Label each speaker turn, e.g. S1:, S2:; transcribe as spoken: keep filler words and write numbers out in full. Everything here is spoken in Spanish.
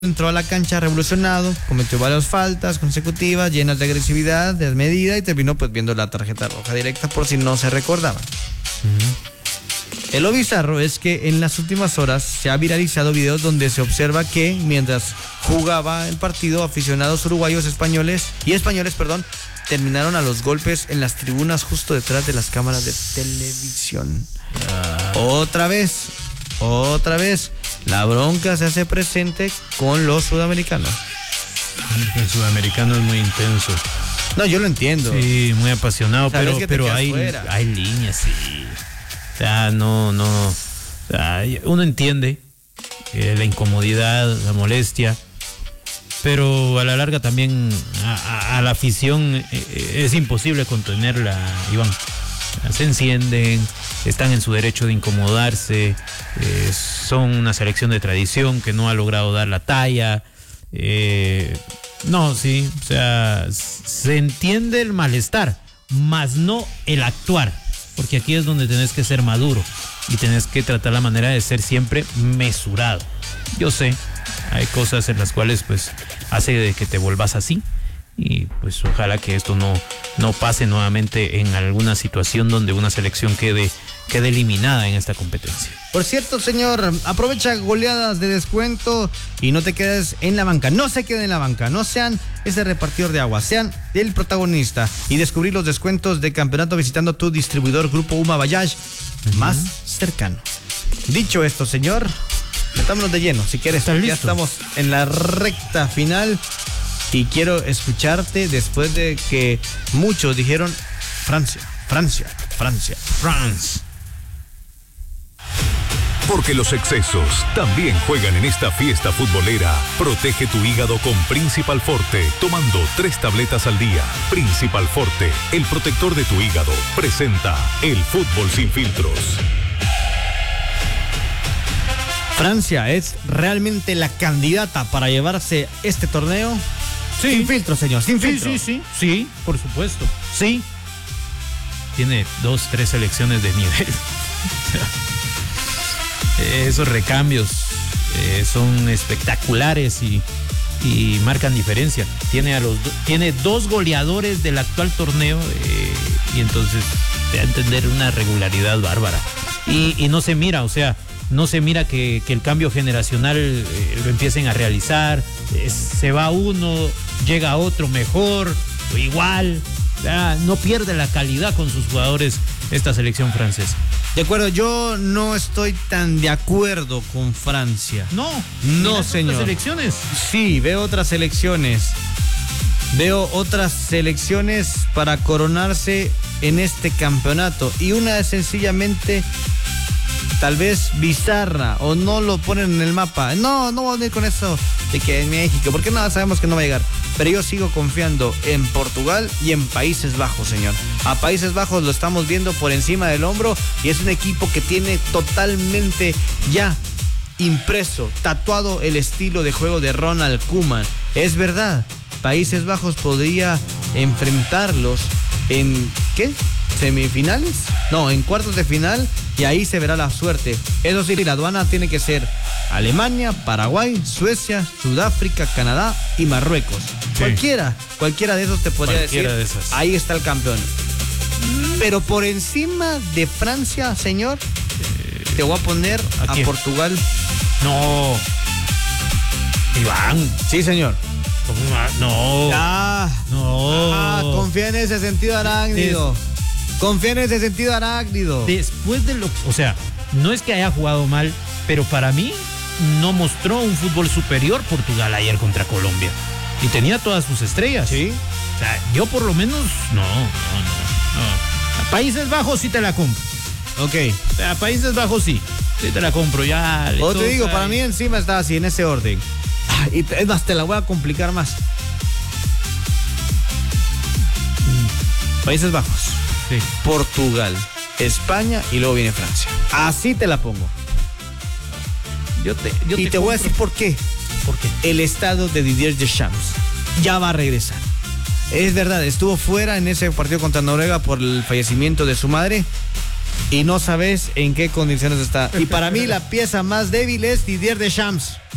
S1: entró a la cancha revolucionado, cometió varias faltas consecutivas, llenas de agresividad, desmedida, y terminó pues viendo la tarjeta roja directa, por si no se recordaba. Uh-huh. Lo bizarro es que en las últimas horas se ha viralizado videos donde se observa que mientras jugaba el partido, aficionados uruguayos españoles y españoles, perdón, terminaron a los golpes en las tribunas justo detrás de las cámaras de televisión. Uh. Otra vez, otra vez. La bronca se hace presente con los sudamericanos.
S2: El sudamericano es muy intenso.
S1: No, yo lo entiendo.
S2: Sí, muy apasionado, pero, pero hay, hay líneas, sí. O sea, no, no. O sea, uno entiende eh, la incomodidad, la molestia, pero a la larga también a, a, a la afición eh, es imposible contenerla, Iván. Se encienden, están en su derecho de incomodarse, eh, son una selección de tradición que no ha logrado dar la talla. Eh, no, sí, o sea, se entiende el malestar, más no el actuar, porque aquí es donde tenés que ser maduro y tenés que tratar la manera de ser siempre mesurado. Yo sé, hay cosas en las cuales pues hace de que te vuelvas así. Y pues ojalá que esto no, no pase nuevamente en alguna situación donde una selección quede, quede eliminada en esta competencia.
S1: Por cierto, señor, aprovecha goleadas de descuento y no te quedes en la banca. No se queden en la banca, no sean ese repartidor de agua, sean el protagonista y descubrir los descuentos de campeonato visitando tu distribuidor Grupo Uma Bajaj uh-huh. más cercano. Dicho esto, señor, metámonos de lleno, si quieres. Ya estamos en la recta final. Y quiero escucharte después de que muchos dijeron Francia, Francia, Francia, France.
S3: Porque los excesos también juegan en esta fiesta futbolera. Protege tu hígado con Principal Forte, tomando tres tabletas al día. Principal Forte, el protector de tu hígado, presenta el fútbol sin filtros.
S1: Francia es realmente la candidata para llevarse este torneo. Sí. Sin filtro, señor, sin filtro.
S2: Sí, sí, sí, sí, por supuesto, sí. Tiene dos, tres selecciones de nivel. Esos recambios eh, son espectaculares y, y marcan diferencia. Tiene, a los do, tiene dos goleadores del actual torneo eh, y entonces te da a entender una regularidad bárbara. Y, y no se mira, o sea, no se mira que, que el cambio generacional eh, lo empiecen a realizar. Eh, se va uno, llega otro mejor o igual. Ya, no pierde la calidad con sus jugadores esta selección francesa.
S1: De acuerdo, yo no estoy tan de acuerdo con Francia.
S2: No,
S1: no, señor.
S2: ¿Otras selecciones?
S1: Sí, veo otras selecciones. Veo otras selecciones para coronarse en este campeonato. Y una es sencillamente tal vez bizarra o no lo ponen en el mapa. No, no voy a ir con eso de que en México, porque no, sabemos que no va a llegar. Pero yo sigo confiando en Portugal y en Países Bajos, señor. A Países Bajos lo estamos viendo por encima del hombro y es un equipo que tiene totalmente ya impreso, tatuado el estilo de juego de Ronald Koeman. Es verdad, Países Bajos podría enfrentarlos en, ¿qué? ¿Semifinales? No, en cuartos de final, y ahí se verá la suerte. Eso sí, la aduana tiene que ser Alemania, Paraguay, Suecia, Sudáfrica, Canadá y Marruecos. Sí. Cualquiera, cualquiera de esos te podría cualquiera decir, de ahí está el campeón. Pero por encima de Francia, señor, eh, te voy a poner ¿a, a Portugal.
S2: No. Iván.
S1: Sí, señor.
S2: No.
S1: Ah,
S2: no.
S1: Ah, confía en ese sentido arácnido. Es... Confía en ese sentido arácnido.
S2: Después de lo... O sea, no es que haya jugado mal, pero para mí no mostró un fútbol superior Portugal ayer contra Colombia. Y tenía todas sus estrellas.
S1: Sí.
S2: O sea, yo por lo menos... No, no, no, no. A Países Bajos sí te la compro.
S1: Ok.
S2: O sea, a Países Bajos sí. Sí te la compro, ya.
S1: O te digo, para mí encima está así, en ese orden. Y es más, te la voy a complicar más. Países Bajos.
S2: Sí.
S1: Portugal, España y luego viene Francia. Así te la pongo.
S2: Yo te, yo
S1: y te, te voy a decir por qué.
S2: ¿Por qué?
S1: El estado de Didier Deschamps ya va a regresar. Es verdad, estuvo fuera en ese partido contra Noruega por el fallecimiento de su madre y no sabes en qué condiciones está. Y para mí la pieza más débil es Didier Deschamps.